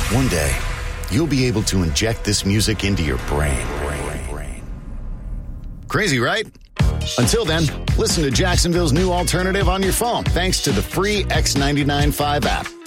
One day, you'll be able to inject this music into your brain. Crazy, right? Until then, listen to Jacksonville's new alternative on your phone thanks to the free X99.5 app.